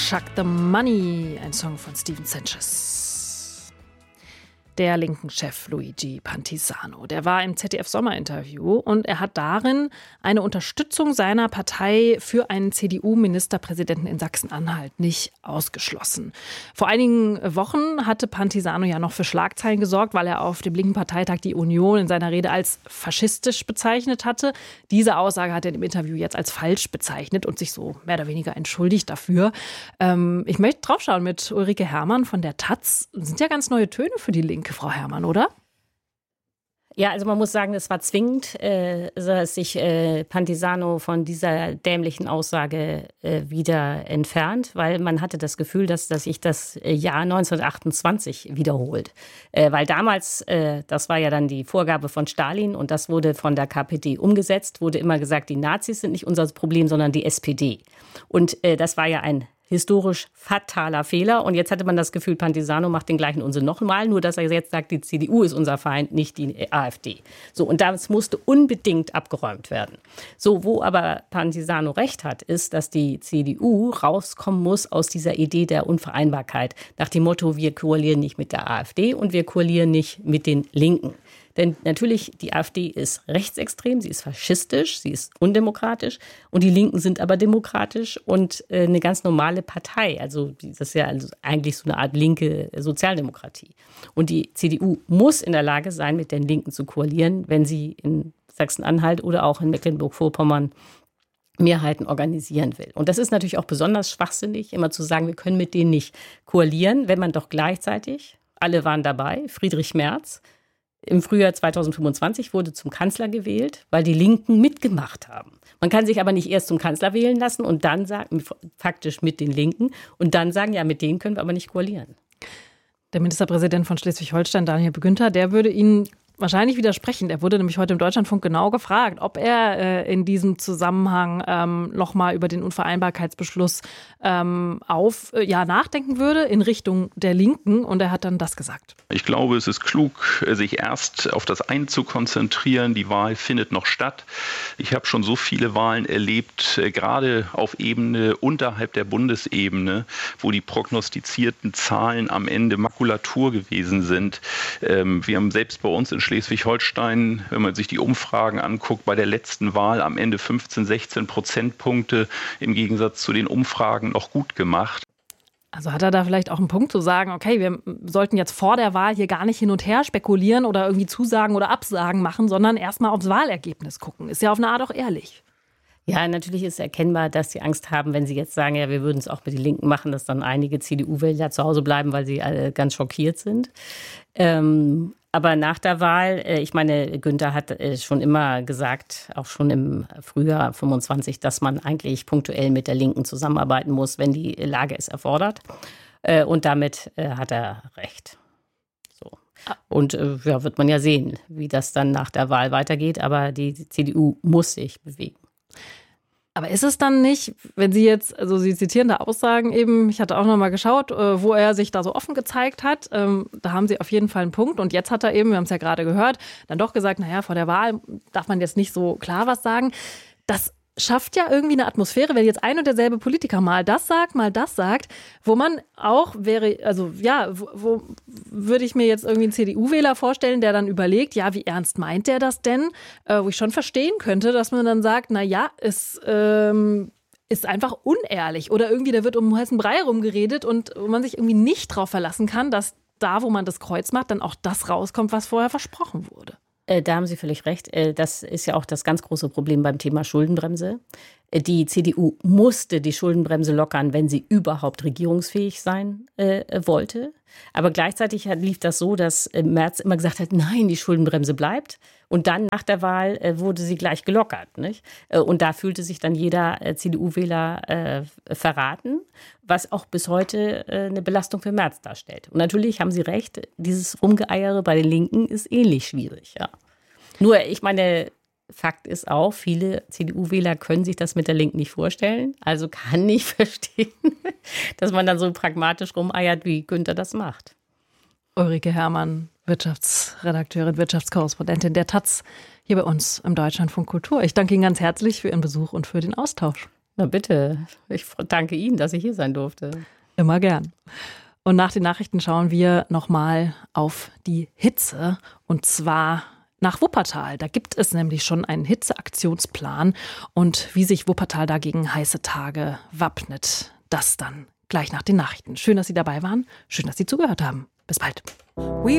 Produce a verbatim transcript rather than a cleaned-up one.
Chuck the Money, ein Song von Stephen Sanchez. Der linken Chef Luigi Pantisano, der war im Z D F-Sommerinterview und er hat darin eine Unterstützung seiner Partei für einen C D U-Ministerpräsidenten in Sachsen-Anhalt nicht ausgeschlossen. Vor einigen Wochen hatte Pantisano ja noch für Schlagzeilen gesorgt, weil er auf dem linken Parteitag die Union in seiner Rede als faschistisch bezeichnet hatte. Diese Aussage hat er im Interview jetzt als falsch bezeichnet und sich so mehr oder weniger entschuldigt dafür. Ähm, ich möchte draufschauen mit Ulrike Herrmann von der Taz. Das sind ja ganz neue Töne für die Linke, Frau Herrmann, oder? Ja, also man muss sagen, es war zwingend, äh, dass sich äh, Pantisano von dieser dämlichen Aussage äh, wieder entfernt, weil man hatte das Gefühl, dass, dass sich das Jahr neunzehnhundertachtundzwanzig wiederholt. Äh, weil damals, äh, das war ja dann die Vorgabe von Stalin und das wurde von der K P D umgesetzt, wurde immer gesagt, die Nazis sind nicht unser Problem, sondern die S P D. Und äh, das war ja ein historisch fataler Fehler. Und jetzt hatte man das Gefühl, Pantisano macht den gleichen Unsinn nochmal, nur dass er jetzt sagt, die C D U ist unser Feind, nicht die AfD. So, und das musste unbedingt abgeräumt werden. So, wo aber Pantisano recht hat, ist, dass die C D U rauskommen muss aus dieser Idee der Unvereinbarkeit. Nach dem Motto, wir koalieren nicht mit der AfD und wir koalieren nicht mit den Linken. Denn natürlich, die AfD ist rechtsextrem, sie ist faschistisch, sie ist undemokratisch und die Linken sind aber demokratisch und äh, eine ganz normale Partei. Also das ist ja also eigentlich so eine Art linke Sozialdemokratie. Und die C D U muss in der Lage sein, mit den Linken zu koalieren, wenn sie in Sachsen-Anhalt oder auch in Mecklenburg-Vorpommern Mehrheiten organisieren will. Und das ist natürlich auch besonders schwachsinnig, immer zu sagen, wir können mit denen nicht koalieren, wenn man doch gleichzeitig, alle waren dabei, Friedrich Merz, im Frühjahr zweitausendfünfundzwanzig wurde zum Kanzler gewählt, weil die Linken mitgemacht haben. Man kann sich aber nicht erst zum Kanzler wählen lassen und dann sagen, faktisch mit den Linken, und dann sagen, ja, mit denen können wir aber nicht koalieren. Der Ministerpräsident von Schleswig-Holstein, Daniel Günther, der würde Ihnen wahrscheinlich widersprechen. Er wurde nämlich heute im Deutschlandfunk genau gefragt, ob er äh, in diesem Zusammenhang ähm, nochmal über den Unvereinbarkeitsbeschluss ähm, auf, äh, ja, nachdenken würde in Richtung der Linken. Und er hat dann das gesagt. Ich glaube, es ist klug, sich erst auf das eine zu konzentrieren. Die Wahl findet noch statt. Ich habe schon so viele Wahlen erlebt, äh, gerade auf Ebene unterhalb der Bundesebene, wo die prognostizierten Zahlen am Ende Makulatur gewesen sind. Ähm, wir haben selbst bei uns in Schleswig-Holstein, wenn man sich die Umfragen anguckt, bei der letzten Wahl am Ende fünfzehn, sechzehn Prozentpunkte im Gegensatz zu den Umfragen noch gut gemacht. Also hat er da vielleicht auch einen Punkt zu sagen, okay, wir sollten jetzt vor der Wahl hier gar nicht hin und her spekulieren oder irgendwie Zusagen oder Absagen machen, sondern erstmal aufs Wahlergebnis gucken. Ist ja auf eine Art auch ehrlich. Ja, natürlich ist erkennbar, dass sie Angst haben, wenn sie jetzt sagen, ja, wir würden es auch mit den Linken machen, dass dann einige C D U-Wähler zu Hause bleiben, weil sie alle ganz schockiert sind. Ähm, aber nach der Wahl, äh, ich meine, Günther hat äh, schon immer gesagt, auch schon im Frühjahr fünfundzwanzig, dass man eigentlich punktuell mit der Linken zusammenarbeiten muss, wenn die Lage es erfordert. Äh, und damit äh, hat er recht. So. Und äh, ja, wird man ja sehen, wie das dann nach der Wahl weitergeht. Aber die C D U muss sich bewegen. Aber ist es dann nicht, wenn Sie jetzt, also Sie zitieren da Aussagen eben, ich hatte auch noch mal geschaut, wo er sich da so offen gezeigt hat, ähm, da haben Sie auf jeden Fall einen Punkt. Und jetzt hat er eben, wir haben es ja gerade gehört, dann doch gesagt, naja, vor der Wahl darf man jetzt nicht so klar was sagen. Das schafft ja irgendwie eine Atmosphäre, wenn jetzt ein und derselbe Politiker mal das sagt, mal das sagt, wo man auch wäre, also ja, wo, wo würde ich mir jetzt irgendwie einen C D U-Wähler vorstellen, der dann überlegt, ja, wie ernst meint der das denn? Äh, wo ich schon verstehen könnte, dass man dann sagt, na ja, es ähm, ist einfach unehrlich oder irgendwie, da wird um heißen Brei rumgeredet und wo man sich irgendwie nicht drauf verlassen kann, dass da, wo man das Kreuz macht, dann auch das rauskommt, was vorher versprochen wurde. Da haben Sie völlig recht. Das ist ja auch das ganz große Problem beim Thema Schuldenbremse. Die C D U musste die Schuldenbremse lockern, wenn sie überhaupt regierungsfähig sein äh, wollte. Aber gleichzeitig lief das so, dass Merz immer gesagt hat, nein, die Schuldenbremse bleibt. Und dann nach der Wahl äh, wurde sie gleich gelockert. Nicht? Und da fühlte sich dann jeder äh, C D U-Wähler äh, verraten, was auch bis heute äh, eine Belastung für Merz darstellt. Und natürlich haben Sie recht, dieses Rumgeeiere bei den Linken ist ähnlich schwierig. Ja. Nur, ich meine, Fakt ist auch, viele C D U-Wähler können sich das mit der Linken nicht vorstellen. Also kann ich verstehen, dass man dann so pragmatisch rumeiert, wie Günther das macht. Ulrike Herrmann, Wirtschaftsredakteurin, Wirtschaftskorrespondentin der Taz, hier bei uns im Deutschlandfunk Kultur. Ich danke Ihnen ganz herzlich für Ihren Besuch und für den Austausch. Na bitte, ich danke Ihnen, dass ich hier sein durfte. Immer gern. Und nach den Nachrichten schauen wir nochmal auf die Hitze und zwar nach Wuppertal. Da gibt es nämlich schon einen Hitzeaktionsplan und wie sich Wuppertal dagegen heiße Tage wappnet, das dann gleich nach den Nachrichten. Schön, dass Sie dabei waren. Schön, dass Sie zugehört haben. Bis bald.